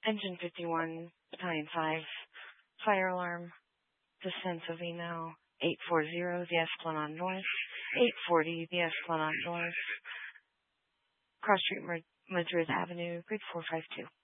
Engine 51, Battalion 5, fire alarm, descent of Eno, 840, the Esplanade North, 840, the Esplanade North, Cross Street, Madrid Avenue, grid 452.